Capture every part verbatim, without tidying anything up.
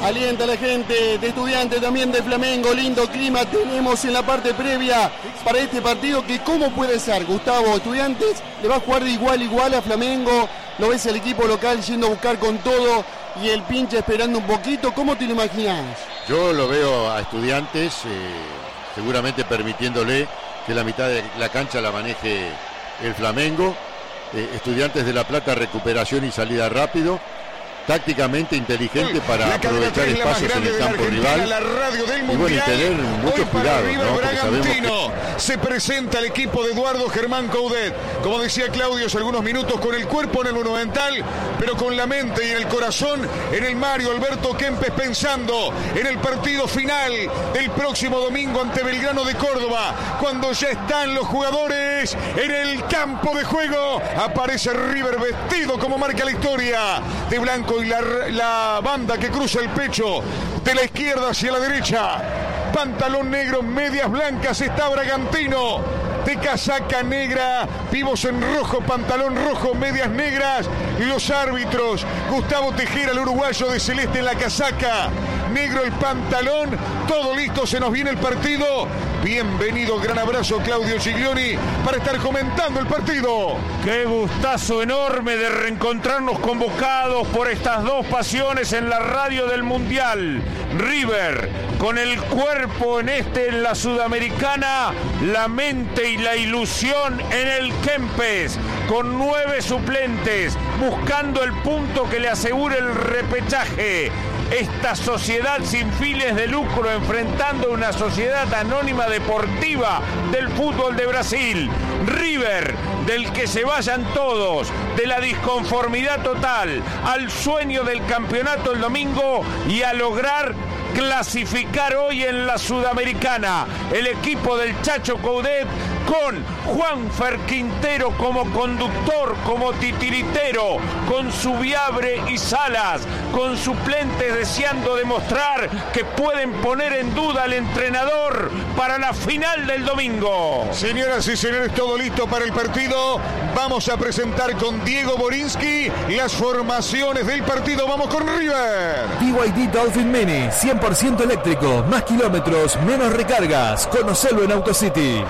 alienta a la gente de Estudiantes, también de Flamengo. Lindo clima tenemos en la parte previa para este partido, que cómo puede ser, Gustavo. Estudiantes le va a jugar de igual a igual a Flamengo, lo ves el equipo local yendo a buscar con todo y el pinche esperando un poquito. ¿Cómo te lo imaginas? Yo lo veo a Estudiantes eh, seguramente permitiéndole que la mitad de la cancha la maneje el Flamengo. eh, Estudiantes de La Plata, recuperación y salida rápido, tácticamente inteligente para aprovechar espacios en el campo rival, la radio del y bueno, y tener mucho cuidado, ¿no? Porque sabemos que... se presenta el equipo de Eduardo Germán Coudet, como decía Claudio hace algunos minutos, con el cuerpo en el Monumental, pero con la mente y el corazón en el Mario Alberto Kempes, pensando en el partido final del próximo domingo ante Belgrano de Córdoba, cuando ya están los jugadores en el campo de juego. Aparece River vestido, como marca la historia, de blanco, y la, la banda que cruza el pecho de la izquierda hacia la derecha. Pantalón negro, medias blancas, está Bragantino de casaca negra, pibos en rojo, pantalón rojo, medias negras. Y los árbitros, Gustavo Tejera, el uruguayo, de celeste en la casaca, negro el pantalón. Todo listo, se nos viene el partido. Bienvenido, gran abrazo, Claudio Giglioni, para estar comentando el partido. Qué gustazo enorme de reencontrarnos convocados por estas dos pasiones en la radio del Mundial. River, con el cuerpo en este, en la Sudamericana, la mente y la ilusión en el Kempes, con nueve suplentes, buscando el punto que le asegure el repechaje. Esta sociedad sin fines de lucro enfrentando una sociedad anónima deportiva del fútbol de Brasil. River, del que se vayan todos, de la disconformidad total, al sueño del campeonato el domingo y a lograr clasificar hoy en la Sudamericana. El equipo del Chacho Coudet, con Juanfer Quintero como conductor, como titiritero, con Subiabre y Salas, con suplentes deseando demostrar que pueden poner en duda al entrenador para la final del domingo. Señoras y señores, todo listo para el partido. Vamos a presentar con Diego Borinsky las formaciones del partido. Vamos con River. B Y D Dolphin Mini, cien por ciento eléctrico, más kilómetros, menos recargas. Conocelo en AutoCity.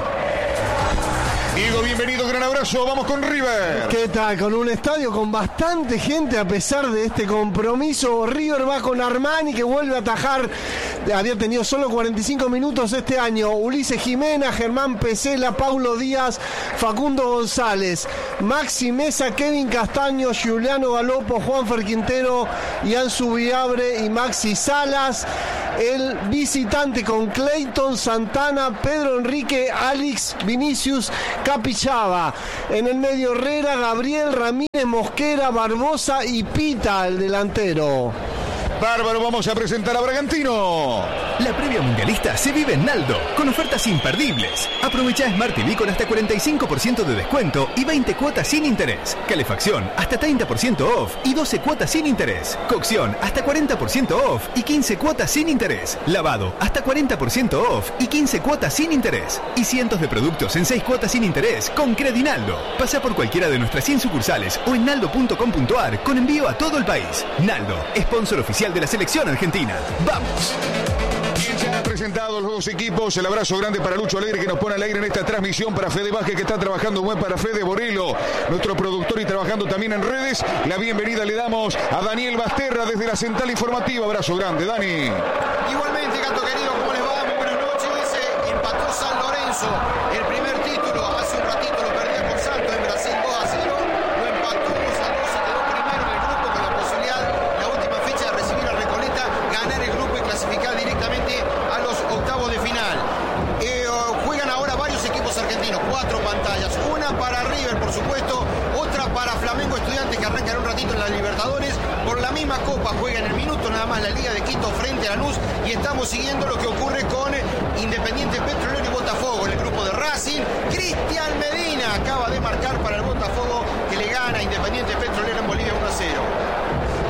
Diego, bienvenido, gran abrazo, vamos con River. ¿Qué tal? Con un estadio con bastante gente a pesar de este compromiso. River va con Armani, que vuelve a atajar. Había tenido solo cuarenta y cinco minutos este año. Ulises Jimena, Germán Pesela, Paulo Díaz, Facundo González, Maxi Mesa, Kevin Castaño, Giuliano Galopo, Juanfer Quintero, Ian Subiabre y Maxi Salas. El visitante con Clayton, Santana, Pedro Enrique, Alex, Vinicius, Capixaba. En el medio Herrera, Gabriel, Ramírez, Mosquera, Barbosa y Pita, el delantero. Bárbaro, vamos a presentar a Bragantino. La previa mundialista se vive en Naldo, con ofertas imperdibles. Aprovecha Smart T V con hasta cuarenta y cinco por ciento de descuento y veinte cuotas sin interés. Calefacción hasta treinta por ciento off y doce cuotas sin interés. Cocción hasta cuarenta por ciento off y quince cuotas sin interés. Lavado hasta cuarenta por ciento off y quince cuotas sin interés. Y cientos de productos en seis cuotas sin interés con Credinaldo. Pasa por cualquiera de nuestras cien sucursales o en naldo punto com punto ar con envío a todo el país. Naldo, sponsor oficial de la selección argentina. ¡Vamos! Bien, ya presentados los dos equipos. El abrazo grande para Lucho Alegre, que nos pone al aire en esta transmisión, para Fede Vázquez, que está trabajando buen, para Fede Borelo, nuestro productor, y trabajando también en redes. La bienvenida le damos a Daniel Basterra desde la central informativa. Abrazo grande, Dani. Igualmente, Gato querido, ¿cómo les va? Muy buenas noches. Empató San Lorenzo el primer título. Hace un ratito lo perdía con Santos en Brasil dos a cero. Lo empató dos a dos, se quedó primero en el grupo con la posibilidad, la última fecha, de recibir a Recoleta, ganar el grupo y clasificar directamente a los octavos de final. Eh, juegan ahora varios equipos argentinos, cuatro pantallas. Una para River, por supuesto, otra para Flamengo Estudiantes, que arrancan un ratito en la Libertadores. Por la misma copa juega en el minuto nada más la Liga de Quito frente a Lanús, y estamos siguiendo lo que ocurre con Independiente Petrolero y Botafogo en el grupo de Racing. Cristian Medina acaba de marcar para el Botafogo, que le gana a Independiente Petrolero en Bolivia uno a cero.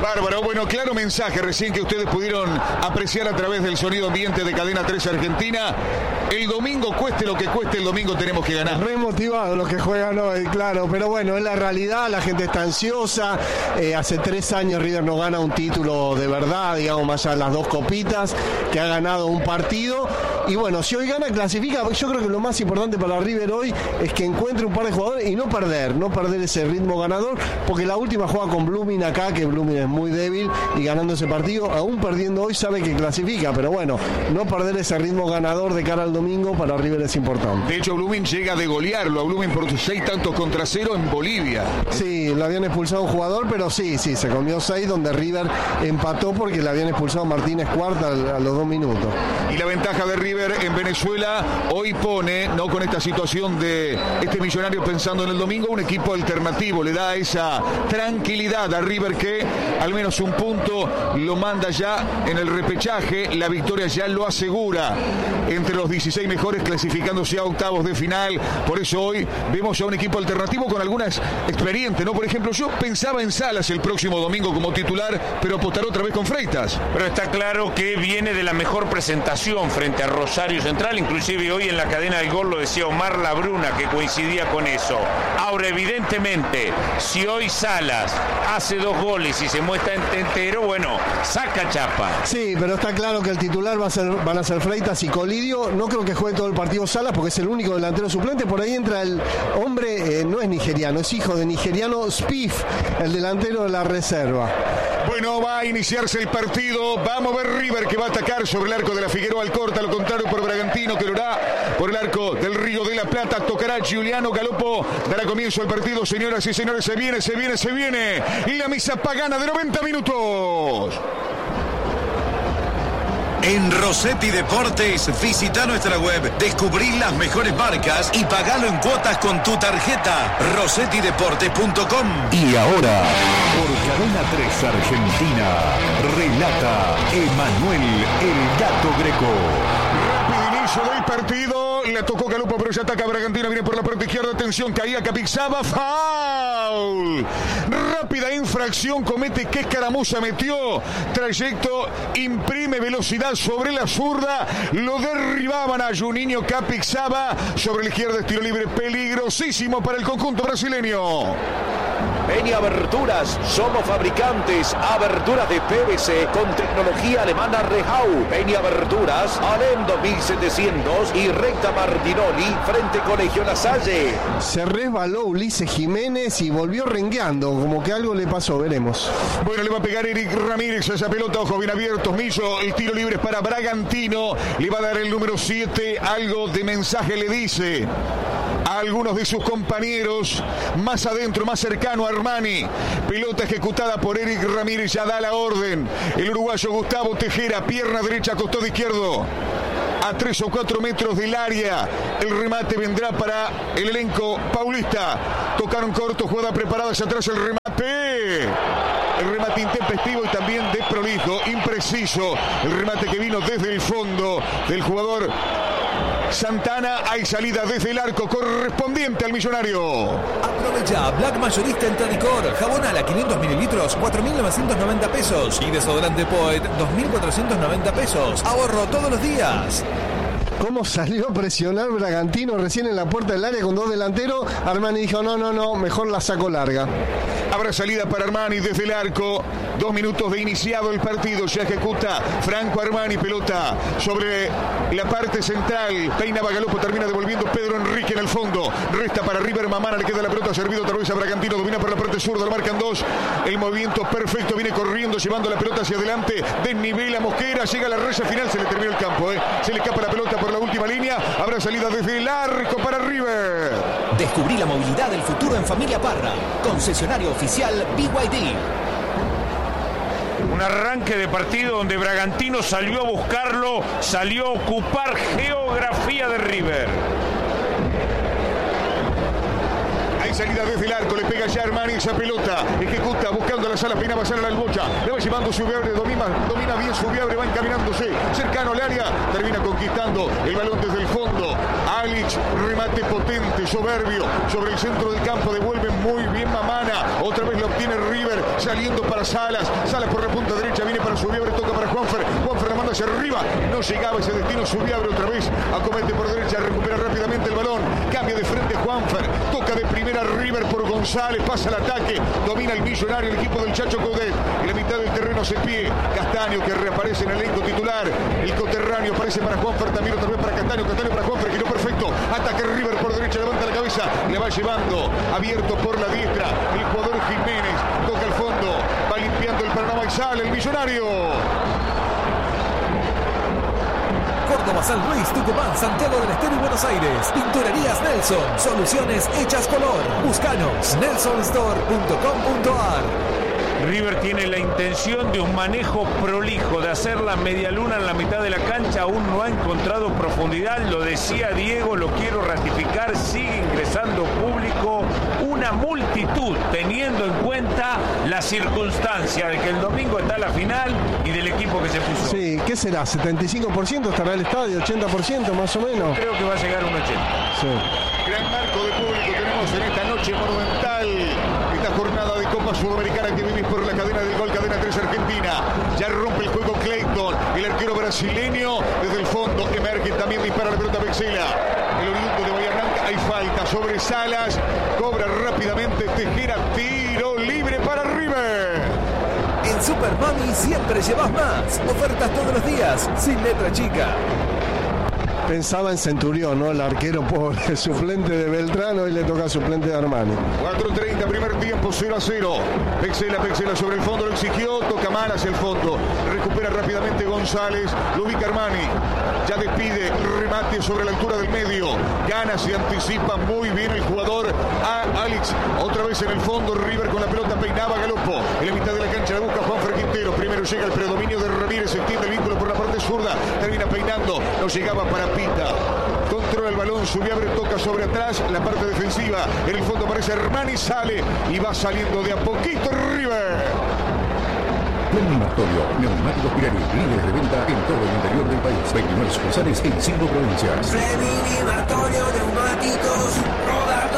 Bárbaro, bueno, claro mensaje recién que ustedes pudieron apreciar a través del sonido ambiente de Cadena tres Argentina. El domingo, cueste lo que cueste, el domingo tenemos que ganar. Re motivados los que juegan hoy, claro, pero bueno, es la realidad, la gente está ansiosa. Eh, hace tres años River no gana un título de verdad, digamos, más allá de las dos copitas, que ha ganado un partido. Y bueno, si hoy gana, clasifica. Yo creo que lo más importante para River hoy es que encuentre un par de jugadores y no perder, no perder ese ritmo ganador, porque la última juega con Blooming acá, que Blooming es muy débil, y ganando ese partido, aún perdiendo hoy, sabe que clasifica, pero bueno, no perder ese ritmo ganador de cara al domingo para River es importante. De hecho, Blooming llega de golearlo a Blooming por seis tantos contra cero en Bolivia. Sí, lo habían expulsado un jugador, pero sí, sí, se comió seis, donde River empató porque le habían expulsado a Martínez Cuarta a los dos minutos. Y la ventaja de River en Venezuela hoy pone, no con esta situación de este Millonario pensando en el domingo, un equipo alternativo, le da esa tranquilidad a River que al menos un punto lo manda ya en el repechaje, la victoria ya lo asegura entre los dieciséis mejores, clasificándose a octavos de final. Por eso hoy vemos a un equipo alternativo con algunas experientes, ¿no? Por ejemplo, yo pensaba en Salas el próximo domingo como titular, pero apostar otra vez con Freitas. Pero está claro que viene de la mejor presentación frente a Rosario Central, inclusive hoy en la cadena del gol lo decía Omar Labruna, que coincidía con eso. Ahora, evidentemente, si hoy Salas hace dos goles y se muestra entero, bueno, saca chapa. Sí, pero está claro que el titular va a ser, van a ser Freitas y Colidio. No creo que juegue todo el partido Salas porque es el único delantero suplente. Por ahí entra el hombre, eh, no es nigeriano, es hijo de nigeriano, Spiff, el delantero de la reserva. Bueno, va a iniciarse el partido. Vamos a ver River que va a atacar sobre el arco de la Figueroa Alcorta. Lo contrario por Bragantino, que lo hará por el arco del Río de la Plata. Tocará Giuliano Galopo. Dará comienzo el partido, señoras y señores. Se viene, se viene, se viene. Y la misa pagana de noventa minutos. En Rossetti Deportes, visita nuestra web, descubrí las mejores marcas y pagalo en cuotas con tu tarjeta. rossetti deportes punto com. Y ahora, por Cadena tres Argentina, relata Emanuel El Gato Greco. Rápido inicio del partido. Le tocó Galopo, pero ya ataca Bragantino. Viene por la parte izquierda. Atención, caía Capixaba. ¡Foul! Rápida infracción. Comete qué escaramuza metió. Trayecto. Imprime velocidad sobre la zurda. Lo derribaban a Juninho Capixaba. Sobre la izquierda, estilo libre. Peligrosísimo para el conjunto brasileño. Peña Aberturas, somos fabricantes, aberturas de P V C con tecnología alemana Rehau. Peña Aberturas, Alem dos mil setecientos y recta Martinoli frente Colegio La Salle. Se resbaló Ulises Jiménez y volvió rengueando, como que algo le pasó, veremos. Bueno, le va a pegar Eric Ramírez a esa pelota, ojos bien abiertos. Millo, el tiro libre es para Bragantino. Le va a dar el número siete, algo de mensaje le dice a algunos de sus compañeros, más adentro, más cercano a Armani. Pelota ejecutada por Eric Ramírez, ya da la orden. El uruguayo Gustavo Tejera, pierna derecha, costado izquierdo. A tres o cuatro metros del área. El remate vendrá para el elenco paulista. Tocaron corto, jugada preparada hacia atrás, el remate. El remate intempestivo y también desprolijo, impreciso. El remate que vino desde el fondo del jugador Santana. Hay salida desde el arco correspondiente al Millonario. Aprovecha Black Mayorista en Tradicor. Jabón a quinientos mililitros, cuatro mil novecientos noventa pesos. Y desodorante Poet, dos mil cuatrocientos noventa pesos. Ahorro todos los días. ¿Cómo salió a presionar Bragantino recién en la puerta del área con dos delanteros? Armani dijo, no, no, no, mejor la saco larga. Habrá salida para Armani desde el arco. Dos minutos de iniciado el partido. Ya ejecuta Franco Armani. Pelota sobre la parte central. Peinaba Galopo. Termina devolviendo Pedro Enrique en el fondo. Resta para River. Mamana le queda la pelota. Servido otra vez a Bragantino. Domina por la parte zurda. Lo marcan dos. El movimiento perfecto. Viene corriendo. Llevando la pelota hacia adelante. Desnivela Mosquera. Llega a la raya final. Se le terminó el campo. ¿eh? Se le escapa la pelota por la última línea. Habrá salida desde el arco para River. Descubrí la movilidad del futuro en Familia Parra. Concesionario oficial B Y D. Un arranque de partido donde Bragantino salió a buscarlo, salió a ocupar geografía de River. salida desde el arco, le pega ya Armani esa pelota, ejecuta, buscando la sala, peinaba, sale a la albocha, le va llevando Subiabre, domina, domina bien Subiabre, va encaminándose, cercano al área, termina conquistando el balón desde el fondo. Alich, remate potente, soberbio, sobre el centro del campo, devuelve muy bien Mamana, otra vez lo obtiene River, saliendo para Salas, Salas por la punta derecha, viene para Subiabre, toca para Juanfer, Juanfer la manda hacia arriba, no llegaba ese destino, Subiabre otra vez, acomete por derecha, recupera rápidamente el balón, cambia de frente Juanfer, toca de primera River por González, pasa el ataque, domina el Millonario, el equipo del Chacho Coudet, en la mitad del terreno se pie, Castaño que reaparece en el elenco titular, el coterráneo aparece para Juanfer, también otra vez para Castaño, Castaño para Juanfer, giró perfecto, ataque River por derecha, levanta la cabeza, le va llevando, abierto por la diestra, el jugador Jiménez, toca el fondo, va limpiando el panorama y sale el Millonario. Córdoba, San Luis, Tucumán, Santiago del Estero y Buenos Aires. Pinturerías Nelson. Soluciones hechas color. Búscanos. nelson store punto com punto a r. River tiene la intención de un manejo prolijo, de hacer la media luna en la mitad de la cancha, aún no ha encontrado profundidad, lo decía Diego, lo quiero ratificar, sigue ingresando público, una multitud, teniendo en cuenta la circunstancia de que el domingo está la final y del equipo que se puso. Sí, ¿qué será? ¿setenta y cinco por ciento estará el estadio? ¿ochenta por ciento más o menos? Creo que va a llegar a un ochenta por ciento. Sí. Gran marco de público tenemos en esta noche monumental, esta jornada de Copa Sudamericana que vivís por la cadena del Gol, Cadena tres Argentina. Ya rompe el juego Clayton, el arquero brasileño, desde el fondo emerge, también dispara la pelota Vexela. El oriundo de Bahía Blanca, hay falta sobre Salas, cobra rápidamente Tejera, tiro libre para River. En Super Mami siempre llevas más. Ofertas todos los días, sin letra chica. Pensaba en Centurión, ¿no? El arquero pobre, suplente de Beltrano, y le toca suplente de Armani. cuatro treinta, primer tiempo, cero a cero. Vexela, Vexela sobre el fondo, lo exigió, toca mal hacia el fondo. Recupera rápidamente González, lo ubica Armani. Ya despide, remate sobre la altura del medio. Gana, se anticipa muy bien el jugador a Alex. Otra vez en el fondo, River con la pelota, peinaba Galopo. En la mitad de la cancha la busca Juanfer Quintero. Primero llega el predominio de Ramírez, se extiende el vínculo por la parte zurda. Termina peinando, no llegaba para Pita. Controla el balón, Subiabre toca sobre atrás, la parte defensiva. En el fondo aparece Armani, sale y va saliendo de a poquito River. Fleming Martorio, neumáticos Pirelli, líderes de venta en todo el interior del país. veintinueve sucursales en cinco provincias. Fleming Martorio, neumáticos, Roberto.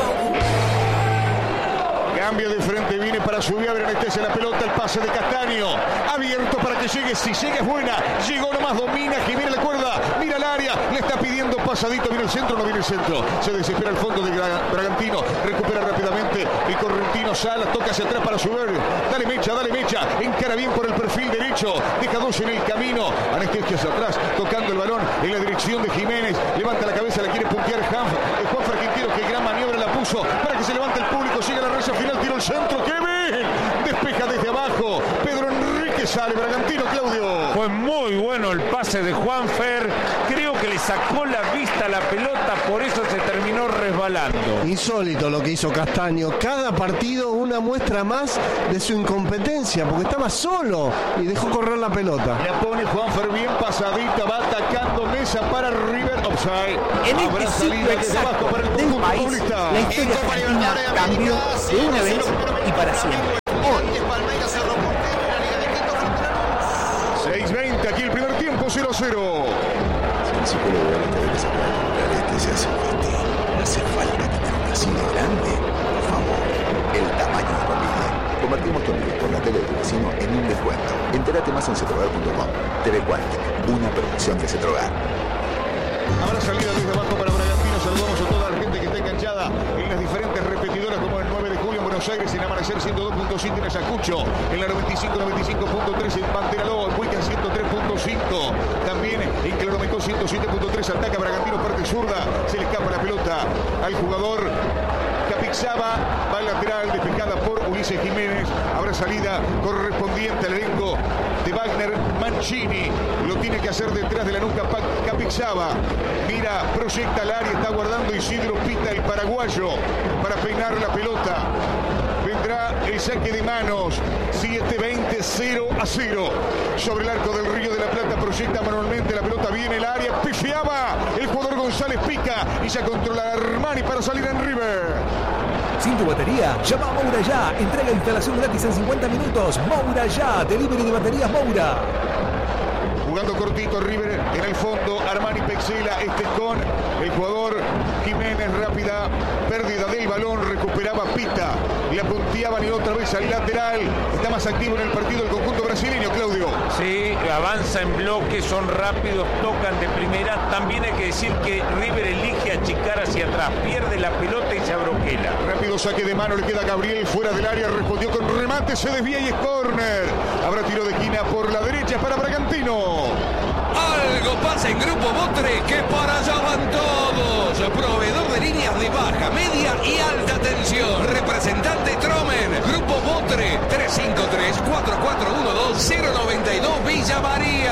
Cambio de frente, viene para Subiabre, anestesia la pelota, el pase de Castaño. Abierto para que llegue, si llega es buena. Llegó nomás, domina, Jiménez la cuerda, mira el área, le está pidiendo pasadito, viene el centro, no viene el centro. Se desespera el fondo de Bragantino, recupera rápidamente el correntino, Salas, toca hacia atrás para Subiabre. Dale mecha, dale mecha, encara bien por el perfil derecho, deja dos en el camino. Anestesia hacia atrás, tocando el balón en la dirección de Jiménez. Levanta la cabeza, la quiere puntear Juanfer Quintero, que gran maniobra la puso para que se levante el público, llega la raya final. Tiro el centro, Kevin, despeja desde abajo, Pedro Enrique sale, Bragantino, Claudio. Fue muy bueno el pase de Juanfer, creo que le sacó la vista a la pelota, por eso se terminó resbalando. Insólito lo que hizo Castaño, cada partido una muestra más de su incompetencia, porque estaba solo y dejó correr la pelota. La pone Juanfer bien pasadita, va atacando Mesa para River, offside. En Habrá este salida ciclo desde abajo exacto para el del conjunto país, futbolista. la historia argentina cambió de una vez y para siempre. Hoy. seis veinte, aquí el primer tiempo, cero a cero. Si el psicólogo de la que se puede comprar este se hace objetivo, no hace falta tener una cine grande. Por favor, el tamaño de la vida. Convertimos tu amigo por la tele del vecino en un descuento. Entérate más en cetrogar punto com. T V Quantic, una producción de Cetrogar. Habrá salida desde abajo para Bragantino. Saludamos a toda la gente que está enganchada en las diferentes repetidoras, como el nueve de julio en Buenos Aires, en Amanecer ciento dos punto siete en Ayacucho, en la noventa y cinco noventa y cinco punto tres en Panteraló, en Huican ciento tres punto cinco, también en Claromecó ciento siete punto tres, ataca Bragantino, parte zurda, se le escapa la pelota al jugador Capixaba, va al lateral, despejada por Ulises Jiménez. Habrá salida correspondiente al elenco de Wagner Mancini. Lo tiene que hacer detrás de la nuca Capixaba. Mira, proyecta al área, está guardando Isidro Pita, el paraguayo, para peinar la pelota. Vendrá el saque de manos. siete veinte, cero a cero. Sobre el arco del Río de la Plata, proyecta manualmente la pelota, viene el área, pifiaba. El jugador González pica y ya controla a Armani para salir en River. ¿Sin tu batería? Llama a Moura Ya. Entrega e instalación gratis en cincuenta minutos. Moura Ya. Delivery de baterías Moura. Jugando cortito River en el fondo, Armani Pexela, este con el jugador Jiménez, rápida pérdida del balón, recuperaba Pita, le punteaban y otra vez al lateral, está más activo en el partido el conjunto brasileño, Claudio. Sí, avanza en bloque, son rápidos, tocan de primera, también hay que decir que River elige achicar hacia atrás, pierde la pelota y se abroquela. Rápido saque de mano, le queda Gabriel fuera del área, respondió con remate, se desvía y es córner. Habrá tiro de esquina por la derecha para Bragantino. Algo pasa en Grupo Botre que para allá van todos. Proveedor de líneas de baja, media y alta tensión. Representante Tromen. Grupo Botre tres cinco tres, cuatro cuatro uno dos, cero nueve dos Villa María.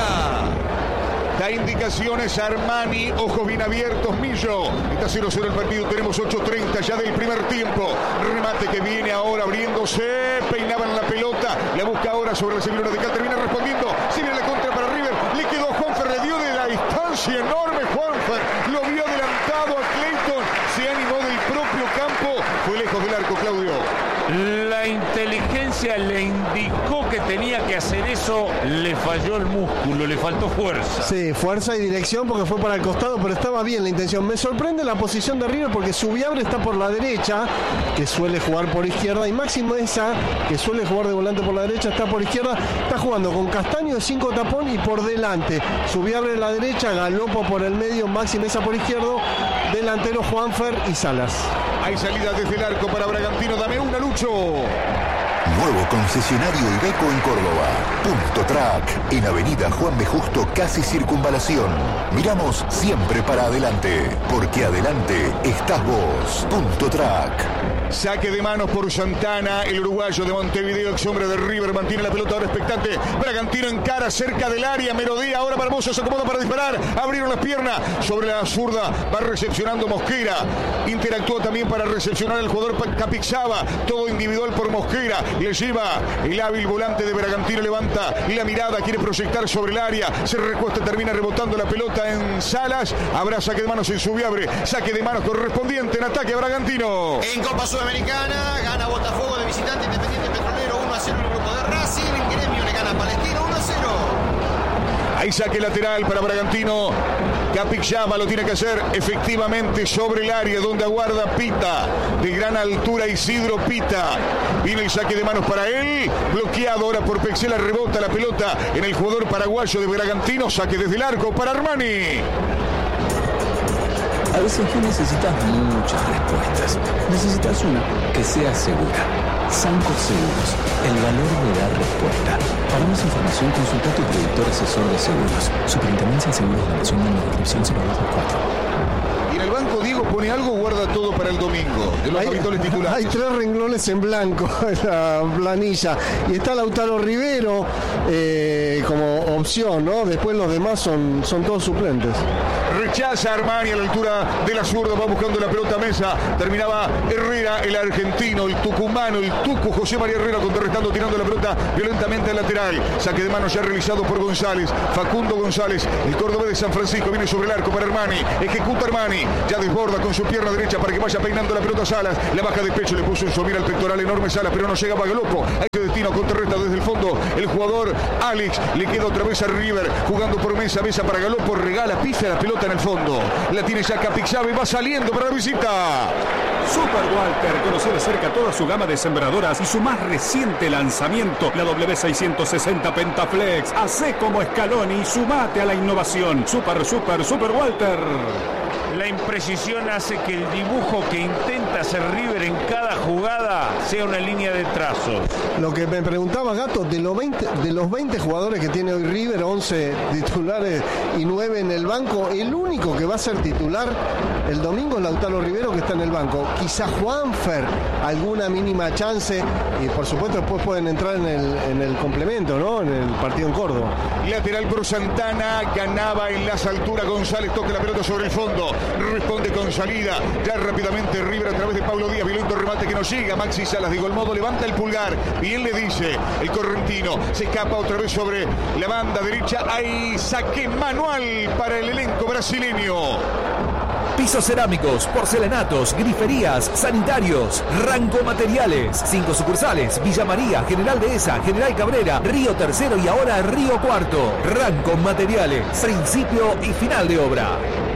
Da indicaciones Armani, ojos bien abiertos, Millo. Está cero cero el partido, tenemos ocho treinta ya del primer tiempo. Remate que viene ahora abriéndose, peinaban la pelota, la busca ahora sobre la segunda radical, termina respondiendo, si viene la contra para River, le quedó Juanfer, le dio de la distancia enorme Juanfer, lo vio adelantado a Clayton, se animó del propio campo, fue lejos del arco, Claudio. La inteligencia le indicó que tenía que hacer eso, le falló el músculo, le faltó fuerza. Sí, fuerza y dirección porque fue para el costado, pero estaba bien la intención. Me sorprende la posición de River porque Subiabre está por la derecha, que suele jugar por izquierda, y Máximo Esa, que suele jugar de volante por la derecha, está por izquierda, está jugando con Castaño de cinco tapón y por delante. Subiabre a la derecha, Galopo por el medio, Máximo Esa por izquierdo, delantero Juanfer y Salas. Hay salida desde el arco para Bragantino, dame una, Lucho. Nuevo concesionario Iveco en Córdoba. Punto Track, en Avenida Juan B. Justo, casi Circunvalación. Miramos siempre para adelante, porque adelante estás vos. Punto Track. Saque de manos por Santana, el uruguayo de Montevideo, ex hombre de River, mantiene la pelota ahora expectante. Bragantino encara cerca del área, merodea, ahora Barbosa se acomoda para disparar, abrieron las piernas, sobre la zurda va recepcionando Mosquera, interactúa también para recepcionar el jugador Capixaba, todo individual por Mosquera, le lleva el hábil volante de Bragantino, levanta la mirada, quiere proyectar sobre el área, se recuesta, termina rebotando la pelota en Salas, habrá saque de manos en Subiabre, saque de manos correspondiente en ataque a Bragantino. En Copa Sudamericana gana Botafogo de visitante, Independiente Petrolero uno a cero en el grupo de Racing, Gremio le gana a Palestino uno a cero. Hay saque lateral para Bragantino. Capixaba lo tiene que hacer efectivamente sobre el área donde aguarda Pita. De gran altura Isidro Pita. Viene el saque de manos para él. Bloqueado ahora por Pexela. Rebota la pelota en el jugador paraguayo de Bragantino. Saque desde el arco para Armani. A veces no necesitas muchas respuestas. Necesitas una que sea segura. Sanco Seguros, el valor de dar respuesta. Para más información consulta a tu productor asesor de seguros. Superintendencia de Seguros de la Nación, número de inscripción cero dos dos cuatro. Y en el banco Diego pone algo, guarda todo para el domingo. De los hay, habituales titulares. Hay tres renglones en blanco en la planilla. Y está Lautaro Rivero eh, como opción, ¿no? Después los demás son, son todos suplentes. Rechaza Armani a la altura de la zurda, va buscando la pelota a Mesa. Terminaba Herrera, el argentino, el tucumano, el tucu José María Herrera contrarrestando, tirando la pelota violentamente al lateral. Saque de mano ya realizado por González. Facundo González, el cordobés de San Francisco, viene sobre el arco para Armani. Ejecuta Armani, ya desborda con su pierna derecha para que vaya peinando la pelota a Salas. La baja de pecho, le puso en su mira al pectoral enorme Salas, pero no llega Bagalopo. Hay que destino, contrarresta desde el fondo el jugador Alex. Le queda otra vez a River, jugando por Mesa, Mesa para Galopo, regala, pisa la pelota en el fondo. La tiene ya Capixaba y va saliendo para la visita. Super Walter conoció de cerca toda su gama de sembradoras y su más reciente lanzamiento, la W seiscientos sesenta Pentaflex. Hacé como Scaloni y sumate a la innovación. Super, super, Super Walter. La imprecisión hace que el dibujo que intenta hacer River en cada jugada sea una línea de trazos. Lo que me preguntaba Gato, de los veinte, de los veinte jugadores que tiene hoy River, once titulares y nueve en el banco, el único que va a ser titular el domingo es Lautaro Rivero, que está en el banco. Quizá Juanfer, alguna mínima chance, y por supuesto después pueden entrar en el, en el complemento, ¿no? En el partido en Córdoba. Lateral por Santana, ganaba en las alturas González, toca la pelota sobre el fondo. Responde con salida, ya rápidamente River a través de Pablo Díaz, violento remate que no llega, Maxi Salas de igual modo levanta el pulgar, bien le dice el correntino, se escapa otra vez sobre la banda derecha, hay saque manual para el elenco brasileño. Pisos cerámicos, porcelanatos, griferías, sanitarios. Ranco Materiales. Cinco sucursales. Villa María, General Dehesa, General Cabrera, Río Tercero y ahora Río Cuarto. Ranco Materiales. Principio y final de obra.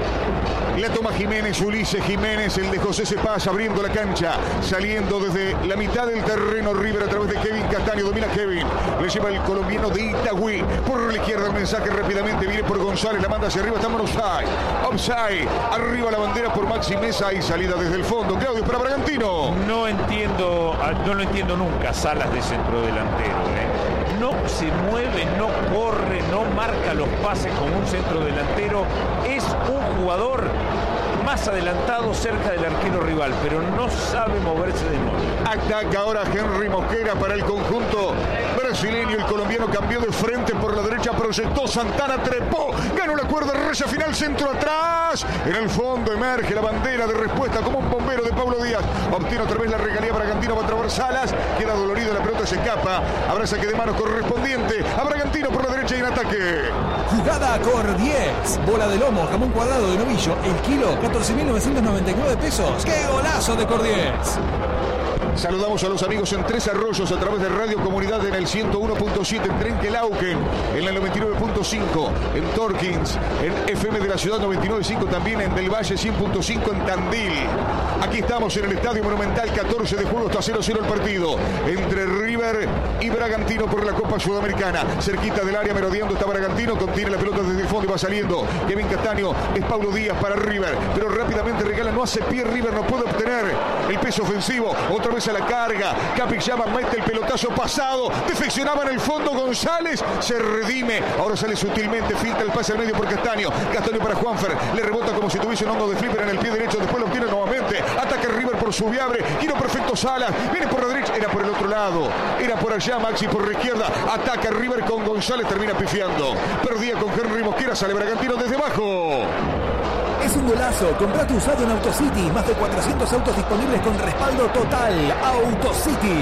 La toma Jiménez, Ulises Jiménez, el de José Cepaz abriendo la cancha, saliendo desde la mitad del terreno River a través de Kevin Castaño, domina Kevin, le lleva el colombiano de Itagüí, por la izquierda el mensaje rápidamente, viene por González, la manda hacia arriba, estamos offside, offside, arriba la bandera por Maxi Mesa y salida desde el fondo, Claudio para Bragantino. No entiendo, no lo entiendo nunca, Salas de centro delantero, ¿eh? No se mueve, no corre, no marca los pases como un centro delantero, es un jugador más adelantado cerca del arquero rival, pero no sabe moverse de nuevo. Ataca ahora Henry Mosquera para el conjunto brasileño. El colombiano cambió de frente por la derecha, proyectó Santana, trepó, ganó la cuerda, raya final, centro atrás. En el fondo emerge la bandera de respuesta como un bombero de Pablo Díaz. Obtiene otra vez la regalía Bragantino, va a trabar Salas, queda dolorido, la pelota se escapa. Habrá saque de manos correspondiente a Bragantino por la derecha y en ataque. Jugada Cor diez. Bola de lomo, jamón cuadrado de novillo. El kilo, catorce mil novecientos noventa y nueve pesos. ¡Qué golazo de Cor diez! Saludamos a los amigos en Tres Arroyos a través de Radio Comunidad en el ciento uno punto siete, en Trenquelauquen en el noventa y nueve punto cinco, en Torkins, en F M de la Ciudad noventa y nueve punto cinco, también en Del Valle cien punto cinco en Tandil. Aquí estamos en el Estadio Monumental, catorce de julio, está cero cero el partido entre River y Bragantino por la Copa Sudamericana. Cerquita del área, merodeando está Bragantino, contiene la pelota desde el fondo y va saliendo. Kevin Castaño, es Pablo Díaz para River, pero rápidamente regala, no hace pie River, no puede obtener el peso ofensivo. Otra vez a la carga, Capixaba mete el pelotazo pasado, defeccionaba en el fondo González, se redime, ahora sale sutilmente, filtra el pase al medio por Castaño, Castaño para Juanfer, le rebota como si tuviese un hongo de flipper en el pie derecho, después lo obtiene nuevamente, ataca River por Subiabre, giro perfecto Salas, viene por la derecha, era por el otro lado, era por allá Maxi por la izquierda, ataca River con González, termina pifiando, perdía con Henry Mosquera, sale Bragantino desde abajo. Es un golazo. Comprá tu usado en AutoCity. Más de cuatrocientos autos disponibles con respaldo total. AutoCity.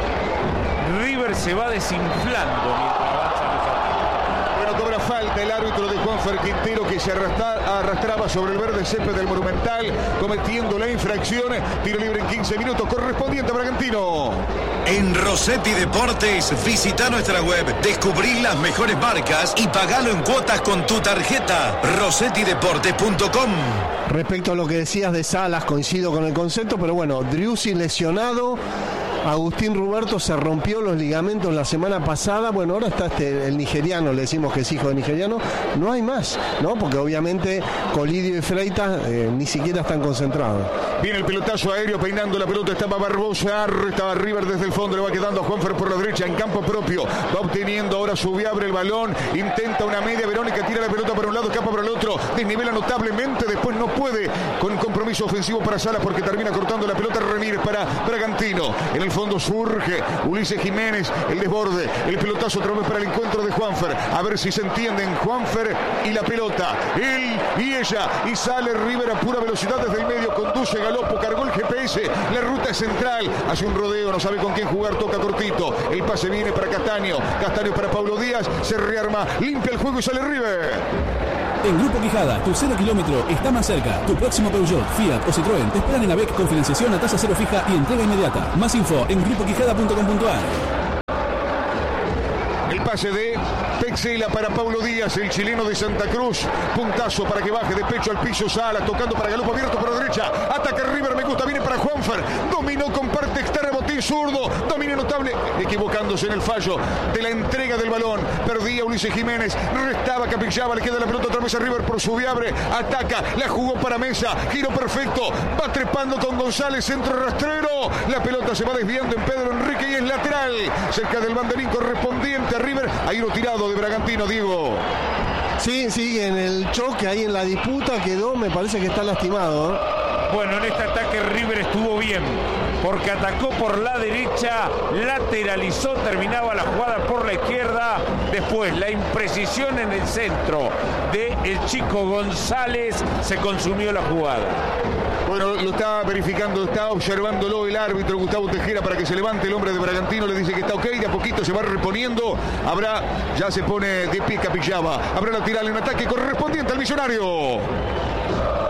River se va desinflando mientras avanzan los ataques. Bueno, cobra falta el árbitro de Juanfer Quintero, que se arrastra, arrastraba sobre el verde césped del Monumental, cometiendo la infracción. Tiro libre en quince minutos, correspondiente a Bragantino. En Rossetti Deportes, visita nuestra web, descubrí las mejores marcas y pagalo en cuotas con tu tarjeta. Rossetti Deportes punto com. Respecto a lo que decías de Salas, coincido con el concepto, pero bueno, Driussi lesionado. Agustín Ruberto se rompió los ligamentos la semana pasada. Bueno, ahora está este, el nigeriano, le decimos que es hijo de nigeriano. No hay más, ¿no? Porque obviamente Colidio y Freitas eh, ni siquiera están concentrados. Viene el pelotazo aéreo, peinando la pelota, estaba Barbosa, estaba River desde el fondo, le va quedando a Juanfer por la derecha, en campo propio, va obteniendo ahora Subiabre el balón, intenta una media, Verónica tira la pelota para un lado, escapa para el otro, desnivela notablemente, después no puede con compromiso ofensivo para Salas porque termina cortando la pelota Ramírez para Bragantino. En el fondo surge Ulises Jiménez, el desborde, el pelotazo otra vez para el encuentro de Juanfer, a ver si se entienden Juanfer y la pelota, él y ella, y sale River a pura velocidad desde el medio, conduce Galopo, cargó el G P S, la ruta es central, hace un rodeo, no sabe con quién jugar, toca cortito, el pase viene para Castaño, Castaño para Pablo Díaz, se rearma, limpia el juego y sale River. En Grupo Quijada, tu cero kilómetro está más cerca. Tu próximo Peugeot, Fiat o Citroën te esperan en AVEC con financiación a tasa cero fija y entrega inmediata. Más info en grupo quijada punto com punto a r. El pase de Pexela para Pablo Díaz, el chileno de Santa Cruz. Puntazo para que baje de pecho al piso Sala, tocando para Galopo abierto por la derecha. Ataca River, me gusta, viene para Juanfer. Dominó con parte externa, botín zurdo. Dominio notable, equivocándose en el fallo de la entrega del balón. Perdía Ulises Jiménez, restaba Capixaba, le queda la pelota otra vez a River por Subiabre. Ataca, la jugó para Mesa, giro perfecto. Va trepando con González, centro rastrero. La pelota se va desviando en Pedro Enrique y es lateral. Cerca del banderín correspondiente a River. Hay uno tirado de Bragantino, Diego. Sí, sí, en el choque, ahí en la disputa quedó, me parece que está lastimado, ¿eh? Bueno, en este ataque River estuvo bien, porque atacó por la derecha, lateralizó, terminaba la jugada por la izquierda, después la imprecisión en el centro de el chico González, se consumió la jugada. Bueno, lo está verificando, está observándolo el árbitro Gustavo Tejera para que se levante el hombre de Bragantino, le dice que está ok, de a poquito se va reponiendo, habrá, ya se pone de pie Capixaba, habrá lateral en ataque correspondiente al Millonario.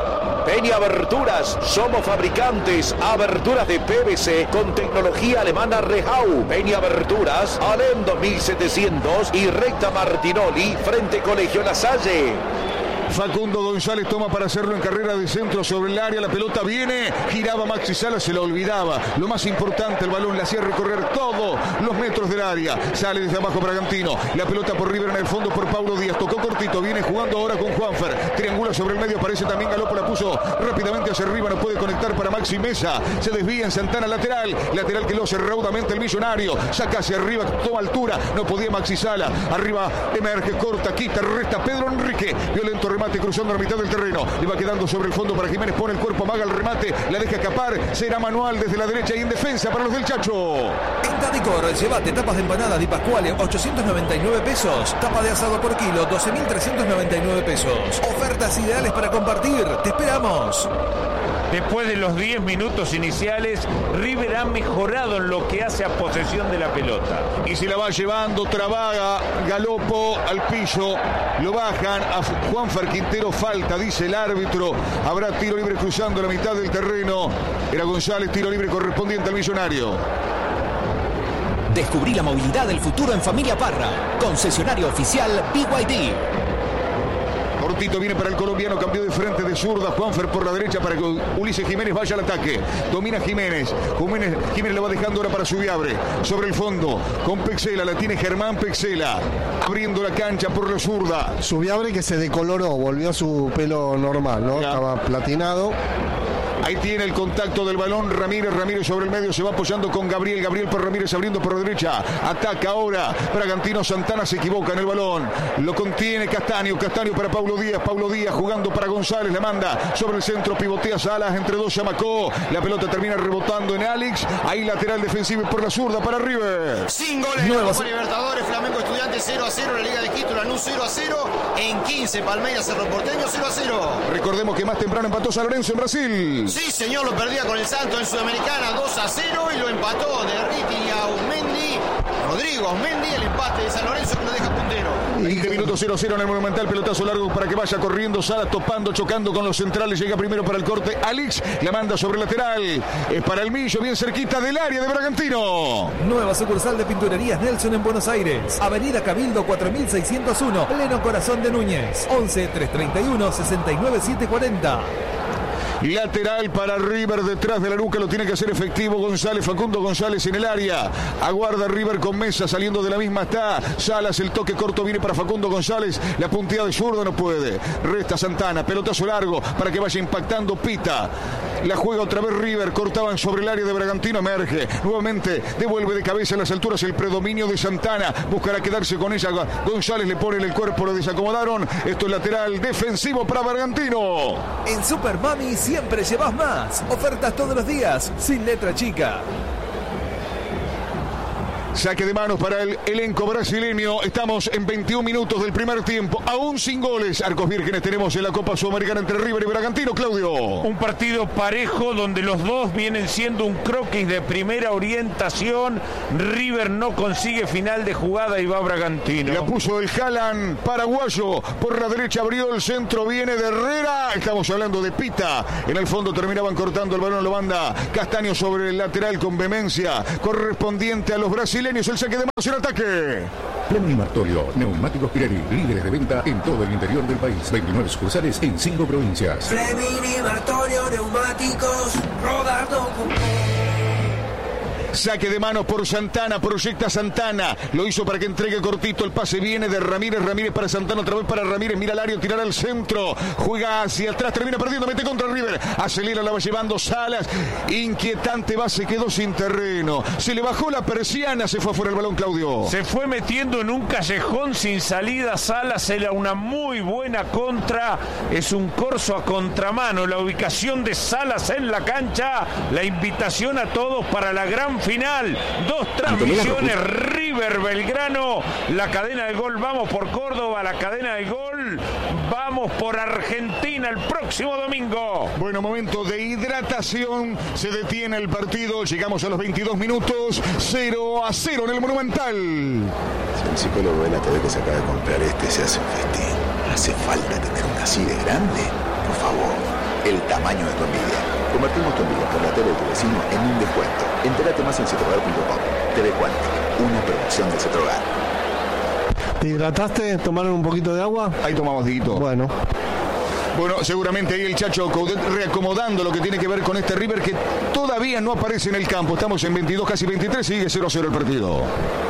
Peña Aberturas, somos fabricantes. Aberturas de P V C con tecnología alemana Rehau. Peña Aberturas, Alem dos mil setecientos y recta Martinoli frente Colegio La Salle. Facundo González toma para hacerlo en carrera de centro sobre el área. La pelota viene, giraba Maxi Salas, se la olvidaba. Lo más importante, el balón le hacía recorrer todos los metros del área. Sale desde abajo Bragantino. La pelota por River en el fondo por Paulo Díaz. Tocó cortito, viene jugando ahora con Juanfer. Triangula sobre el medio, aparece también Galopo. La puso rápidamente hacia arriba, no puede conectar para Maxi Mesa. Se desvía en Santana lateral. Lateral que lo hace raudamente el millonario. Saca hacia arriba, toma altura. No podía Maxi Sala. Arriba emerge, corta, quita, resta Pedro Enrique. Violento remate cruzando la mitad del terreno. Le va quedando sobre el fondo para Jiménez. Pone el cuerpo, amaga el remate. La deja escapar. Será manual desde la derecha y en defensa para los del Chacho. En Tadicor, llévate tapas de empanada Di Pasquale, ochocientos noventa y nueve pesos. Tapa de asado por kilo, doce mil trescientos noventa y nueve pesos. Ofertas ideales para compartir. Te esperamos. Después de los diez minutos iniciales, River ha mejorado en lo que hace a posesión de la pelota. Y se la va llevando, trabaga Galopo al piso, lo bajan a Juanfer Quintero, falta, dice el árbitro. Habrá tiro libre cruzando la mitad del terreno. Era González, tiro libre correspondiente al millonario. Descubrí la movilidad del futuro en Familia Parra. Concesionario oficial B Y D. Cortito viene para el colombiano, cambió de frente de zurda. Juanfer por la derecha para que Ulises Jiménez vaya al ataque. Domina Jiménez. Jiménez, Jiménez lo va dejando ahora para Subiabre. Sobre el fondo, con Pexela, la tiene Germán Pexela. Abriendo la cancha por la zurda. Subiabre que se decoloró, volvió a su pelo normal, ¿no? Ya. Estaba platinado. Ahí tiene el contacto del balón Ramírez, Ramírez sobre el medio, se va apoyando con Gabriel, Gabriel por Ramírez abriendo por la derecha, ataca ahora Bragantino, Santana se equivoca en el balón, lo contiene Castaño, Castaño para Paulo Díaz, Paulo Díaz jugando para González, la manda sobre el centro, pivotea Salas, entre dos Yamacó, la pelota termina rebotando en Alex, ahí lateral defensivo por la zurda para River. Sin goles en la Copa Libertadores, Flamengo Estudiantes cero a cero, la Liga de Quito Lanús cero a cero, en quince Palmeiras Cerro Porteño cero a cero. Recordemos que más temprano empató San Lorenzo en Brasil. Sí, señor, lo perdía con el Santos en Sudamericana dos a cero y lo empató de Riti a Ausmendi. Rodrigo Ausmendi, el empate de San Lorenzo que lo deja puntero. veinte minutos cero a cero en el Monumental, pelotazo largo para que vaya corriendo Salas, topando, chocando con los centrales, llega primero para el corte Alex, la manda sobre el lateral, es para el Millo, bien cerquita del área de Bragantino. Nueva sucursal de Pinturerías Nelson en Buenos Aires, Avenida Cabildo cuatro mil seiscientos uno, pleno corazón de Núñez, once, trescientos treinta y uno, sesenta y nueve, setecientos cuarenta. Lateral para River detrás de la nuca, lo tiene que hacer efectivo González, Facundo González en el área, aguarda River con Mesa, saliendo de la misma está Salas, el toque corto viene para Facundo González, la punteada de zurda no puede, resta Santana, pelotazo largo para que vaya impactando Pita, la juega otra vez River, cortaban sobre el área de Bragantino, emerge, nuevamente devuelve de cabeza a las alturas el predominio de Santana, buscará quedarse con ella, González le pone en el cuerpo, lo desacomodaron, esto es lateral defensivo para Bragantino. En Super Mami siempre llevas más. Ofertas todos los días, sin letra chica. Saque de manos para el elenco brasileño. Estamos en veintiún minutos del primer tiempo. Aún sin goles. Arcos vírgenes tenemos en la Copa Sudamericana entre River y Bragantino, Claudio. Un partido parejo donde los dos vienen siendo un croquis de primera orientación. River no consigue final de jugada y va Bragantino. La puso el Haaland paraguayo. Por la derecha abrió el centro. Viene de Herrera. Estamos hablando de Pita. En el fondo terminaban cortando el balón. Lo manda Castaño sobre el lateral con vehemencia. Correspondiente a los brasileños. El saque de manos en ataque. Fleming Martorio, neumáticos Pirelli, líderes de venta en todo el interior del país. veintinueve sucursales en cinco provincias. Fleming Martorio, neumáticos, rodando con... Saque de manos por Santana, proyecta Santana, lo hizo para que entregue cortito, el pase viene de Ramírez, Ramírez para Santana, otra vez para Ramírez, mira al área, tirar al centro, juega hacia atrás, termina perdiendo, mete contra River, acelera, la va llevando Salas, inquietante base, quedó sin terreno, se le bajó la persiana, se fue afuera el balón, Claudio. Se fue metiendo en un callejón sin salida Salas, era una muy buena contra, es un corso a contramano, la ubicación de Salas en la cancha, la invitación a todos para la gran final, dos transmisiones, River Belgrano, la cadena del gol, vamos por Córdoba, la cadena del gol, vamos por Argentina el próximo domingo. Bueno, momento de hidratación, se detiene el partido, llegamos a los veintidós minutos, cero a cero en el Monumental. Si el psicólogo de la T V que se acaba de comprar este se hace un festín, ¿hace falta tener una así de grande? Por favor. el tamaño de tu envidia. Convertimos tu envidia por la tele de tu vecino en un descuento. Entérate más en cetrogar punto com. T V Quantic, una producción de Cetrogar. ¿Te hidrataste? ¿Tomaron un poquito de agua? Ahí tomamos, Dieguito. Bueno. Bueno, seguramente ahí el Chacho Coudet reacomodando lo que tiene que ver con este River que todavía no aparece en el campo. Estamos en veintidós, casi veintitrés, sigue cero a cero el partido.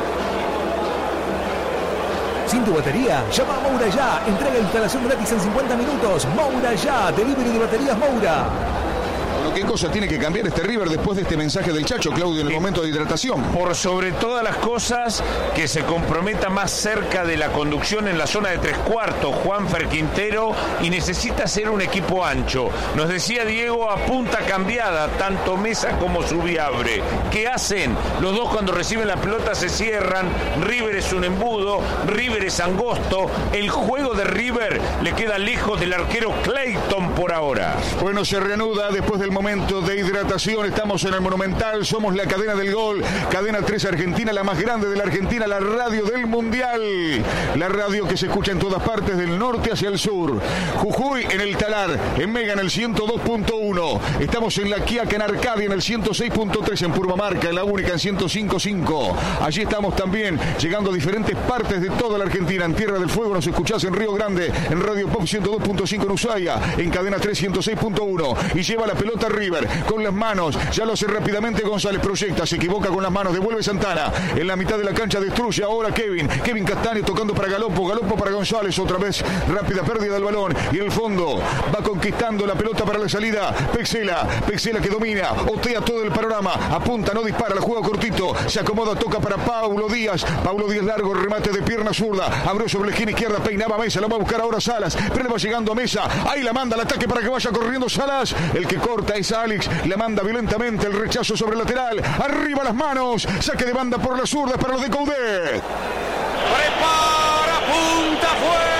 Sin tu batería, llama a Moura Ya. Entrega e instalación gratis en cincuenta minutos. Moura Ya, delivery de baterías Moura. Bueno, ¿qué cosa tiene que cambiar este River después de este mensaje del Chacho, Claudio, en el momento de hidratación? Por sobre todas las cosas, que se comprometa más cerca de la conducción en la zona de tres cuartos, Juanfer Quintero, y necesita ser un equipo ancho. Nos decía Diego, a punta cambiada, tanto Mesa como Subiabre. ¿Qué hacen? Los dos cuando reciben la pelota se cierran. River es un embudo, River es angosto. El juego de River le queda lejos del arquero Clayton por ahora. Bueno, se reanuda después del momento de hidratación. Estamos en el Monumental, somos la cadena del gol, Cadena tres Argentina, la más grande de la Argentina, la radio del Mundial, la radio que se escucha en todas partes, del norte hacia el sur. Jujuy en el Talar, en Mega en el ciento dos punto uno, estamos en La Quiaca en Arcadia en el ciento seis punto tres, en Purmamarca en La Única en ciento cinco punto cinco. Allí estamos también llegando a diferentes partes de toda la Argentina. En Tierra del Fuego nos escuchás en Río Grande, en Radio Pop ciento dos punto cinco en Ushuaia, en Cadena tres ciento seis punto uno, y lleva la pelota River con las manos, ya lo hace rápidamente González, proyecta, se equivoca con las manos, devuelve Santana, en la mitad de la cancha destruye ahora Kevin, Kevin Castaño tocando para Galopo, Galopo para González, otra vez rápida pérdida del balón, y en el fondo va conquistando la pelota para la salida, Pexela, Pexela que domina, otea todo el panorama, apunta, no dispara, la juega cortito, se acomoda, toca para Paulo Díaz, Paulo Díaz largo, remate de pierna zurda, abrió sobre la esquina izquierda, peinaba a Mesa, la va a buscar ahora Salas, pero le va llegando a Mesa, ahí la manda al ataque para que vaya corriendo Salas, el que corta es Alex, la manda violentamente, el rechazo sobre el lateral, arriba las manos, saque de banda por la zurda para los de Coudet. Prepara, punta, fue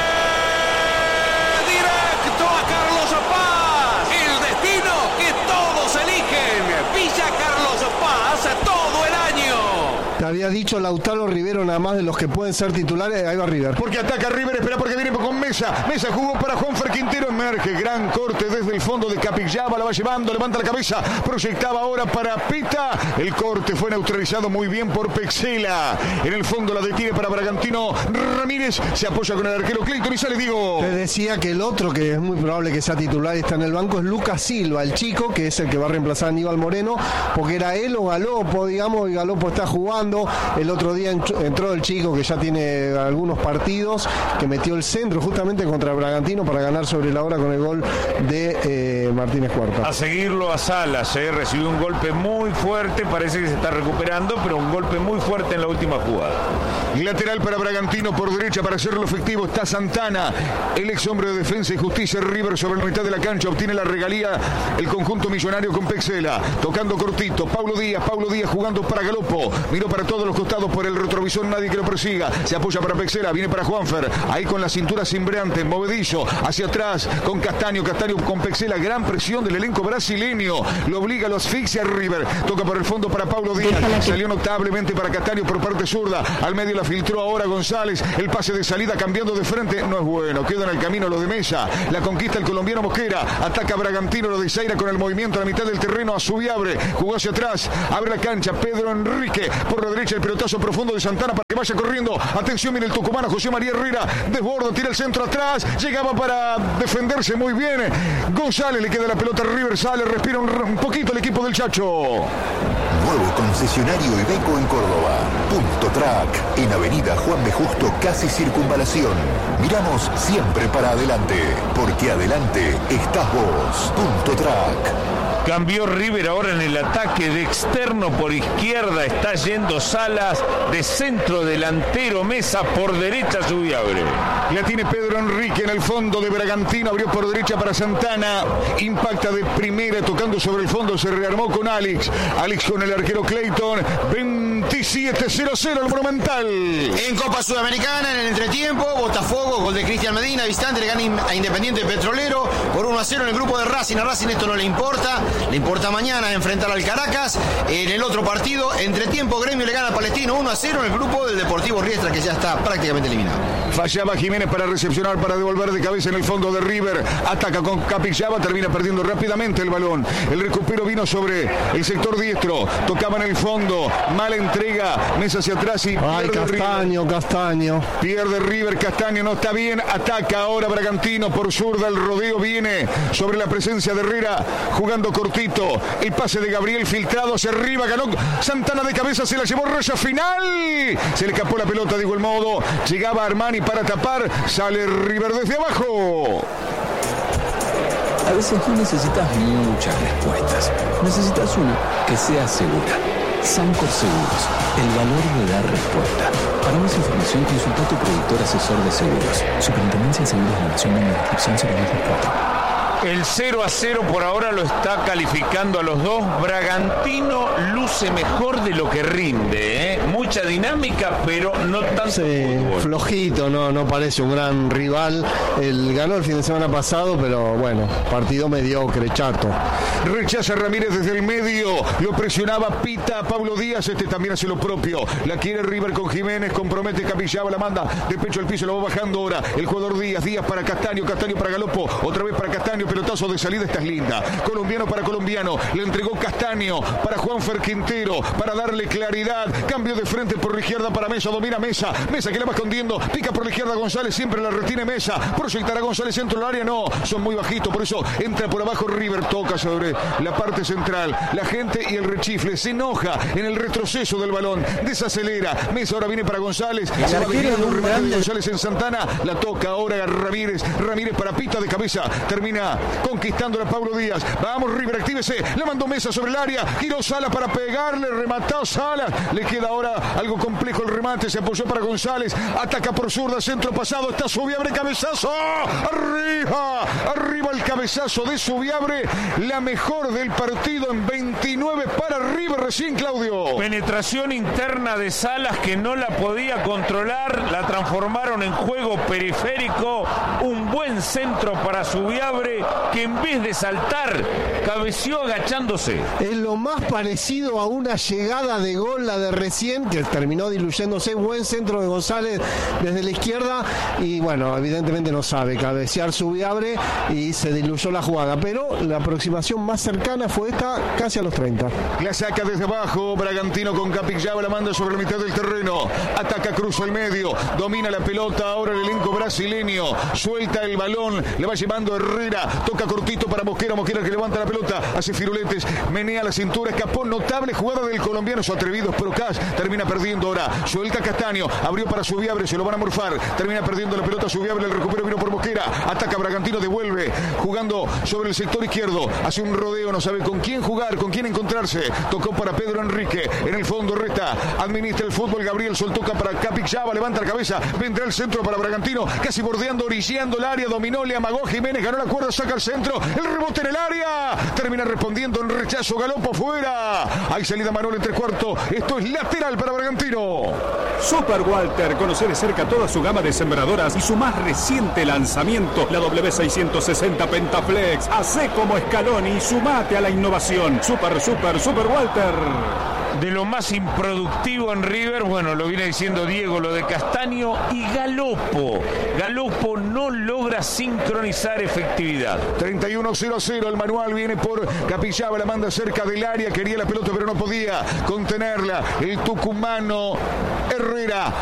directo a Carlos Paz, el destino que todos eligen, Villa Carlos Paz todo el año. Te había dicho Lautaro Rivero nada más de los que pueden ser titulares, ahí va River. Porque ataca River, espera porque viene con Mesa. Mesa jugó para Juanfer Quintero, emerge, gran corte desde el fondo de Capillaba, la va llevando, levanta la cabeza, proyectaba ahora para Pita. El corte fue neutralizado muy bien por Pexela. En el fondo la detiene para Bragantino. Ramírez se apoya con el arquero Clayton y sale Diego. Te decía que el otro que es muy probable que sea titular y está en el banco es Lucas Silva, el chico, que es el que va a reemplazar a Aníbal Moreno, porque era él o Galopo, digamos, y Galopo está jugando. El otro día entró el chico que ya tiene algunos partidos, que metió el centro justamente contra Bragantino para ganar sobre la hora con el gol de eh, Martínez Cuarta. A seguirlo a Salas, eh, recibió un golpe muy fuerte, parece que se está recuperando, pero un golpe muy fuerte en la última jugada. Lateral para Bragantino, por derecha para hacerlo efectivo está Santana, el ex hombre de Defensa y Justicia. River sobre la mitad de la cancha obtiene la regalía el conjunto millonario con Pexela, tocando cortito, Paulo Díaz, Paulo Díaz jugando para Galopo, miró para todos los costados por el retrovisor, nadie que lo persiga, se apoya para Pexela, viene para Juanfer, ahí con la cintura cimbreante, movedizo, hacia atrás con Castaño, Castaño con Pexela, gran presión del elenco brasileño, lo obliga, lo asfixia River, toca por el fondo para Paulo Díaz, salió notablemente para Castaño por parte zurda, al medio la filtró ahora González, el pase de salida cambiando de frente, no es bueno, queda en el camino lo de Mesa, la conquista el colombiano Mosquera, ataca Bragantino, lo de Zaira con el movimiento a la mitad del terreno, a Subiabre, jugó hacia atrás, abre la cancha, Pedro Enrique, por la derecha el pelotazo profundo de Santana para que vaya corriendo, atención, viene el tucumano José María Herrera, desborda, tira el centro atrás, llegaba para defenderse muy bien, González le queda la pelota a River, sale, respira un, un poquito el equipo del Chacho. Nuevo concesionario Iveco en Córdoba. Punto Track, en Avenida Juan B. Justo, casi Circunvalación. Miramos siempre para adelante, porque adelante estás vos. Punto Track. Cambió River ahora en el ataque, de externo por izquierda está yendo Salas, de centro delantero Mesa, por derecha Subiabre. La tiene Pedro Enrique en el fondo de Bragantino, abrió por derecha para Santana, impacta de primera tocando sobre el fondo, se rearmó con Alex, Alex con el arquero Clayton, veintisiete cero cero el Monumental. En Copa Sudamericana, en el entretiempo, Botafogo, gol de Cristian Medina, visitante, le gana a Independiente Petrolero por uno a cero en el grupo de Racing. A Racing esto no le importa, le importa mañana enfrentar al Caracas. En el otro partido, entretiempo, Gremio le gana al Palestino uno a cero en el grupo del Deportivo Riestra, que ya está prácticamente eliminado. Fallaba Jiménez para recepcionar, para devolver de cabeza en el fondo de River. Ataca con Capixaba, termina perdiendo rápidamente el balón. El recupero vino sobre el sector diestro. Tocaba en el fondo. Mala entrega. Mesa hacia atrás y Ay, Castaño, River. Castaño. Pierde River, Castaño no está bien. Ataca ahora Bragantino por zurda. El rodeo viene sobre la presencia de Herrera. Jugando cortito. El pase de Gabriel filtrado hacia arriba. Ganó Santana de cabeza. Se la llevó raya final. Se le escapó la pelota de igual modo. Llegaba Armani para tapar. Sale River desde abajo. A veces no necesitas muchas respuestas. Necesitas una que sea segura. Sancor Seguros, el valor de dar respuesta. Para más información consulta a tu productor asesor de seguros. Superintendencia de Seguros de la Nación en la descripción cero dos cuatro. El cero a cero por ahora lo está calificando a los dos. Bragantino luce mejor de lo que rinde, ¿eh? Mucha dinámica, pero no tan sí, flojito, no, no parece un gran rival. El ganó el fin de semana pasado, pero bueno, partido mediocre, chato. Rechaza Ramírez desde el medio, lo presionaba, pita a Pablo Díaz, este también hace lo propio. La quiere River con Jiménez, compromete Capixaba, la manda de pecho al piso, lo va bajando ahora. El jugador Díaz, Díaz para Castaño, Castaño para Galopo, otra vez para Castaño, pelotazo de salida, esta es linda. Colombiano para colombiano, le entregó Castaño para Juanfer Quintero, para darle claridad. Cambio de frente por la izquierda para Mesa, domina Mesa, Mesa que la va escondiendo, pica por la izquierda González, siempre la retiene Mesa, proyectará González centro del área, no, son muy bajitos, por eso entra por abajo River, toca sobre la parte central, la gente y el rechifle, se enoja en el retroceso del balón, desacelera, Mesa ahora viene para González, se va viniendo un remate de González en Santana, la toca ahora Ramírez, Ramírez para pita de cabeza, termina conquistando a Pablo Díaz, vamos River, actívese, le mandó Mesa sobre el área, giró Salas para pegarle, remató Salas, le queda ahora algo complejo el remate, se apoyó para González, ataca por zurda, centro pasado, está Subiabre, cabezazo, arriba, arriba el cabezazo de Subiabre, la mejor del partido en veintinueve para River recién, Claudio. Penetración interna de Salas que no la podía controlar, la transformaron en juego periférico, un buen centro para Subiabre que en vez de saltar cabeció agachándose. Es lo más parecido a una llegada de gol la de recién, que terminó diluyéndose, buen centro de González desde la izquierda y bueno, evidentemente no sabe cabecear Subiabre y se diluyó la jugada, pero la aproximación más cercana fue esta casi a los treinta. La saca desde abajo, Bragantino con Capixaba, la manda sobre la mitad del terreno, ataca, cruza el medio, domina la pelota, ahora el elenco brasileño, suelta el balón, le va llevando Herrera, toca cortito para Mosquera, Mosquera que levanta la pelota, hace firuletes, menea la cintura, escapó, notable jugada del colombiano, su atrevido Procas, termina perdiendo ahora, suelta Castaño, abrió para Subiabre, se lo van a morfar, termina perdiendo la pelota Subiabre, el recupero vino por Mosquera, ataca Bragantino, devuelve, jugando sobre el sector izquierdo, hace un rodeo, no sabe con quién jugar, con quién encontrarse, tocó para Pedro Enrique, en el fondo resta, administra el fútbol, Gabriel soltó para Capixaba, levanta la cabeza, vendrá el centro para Bragantino, casi bordeando, orillando el área, dominó, le amagó Jiménez, ganó la cuerda, saca el centro, el rebote en el área, termina respondiendo en rechazo, Galopo fuera, hay salida Manuel en tres cuartos, esto es lateral para Bragantino. Super Walter, conoce de cerca toda su gama de sembradoras y su más reciente lanzamiento, la W seiscientos sesenta Pentaflex. Hacé como Scaloni y sumate a la innovación. Super, super, Super Walter. De lo más improductivo en River, bueno, lo viene diciendo Diego, lo de Castaño y Galopo. Galopo no logra sincronizar efectividad. treinta y uno cero a cero, el manual viene por Capixaba, la manda cerca del área, quería la pelota pero no podía contenerla. El tucumano Herrera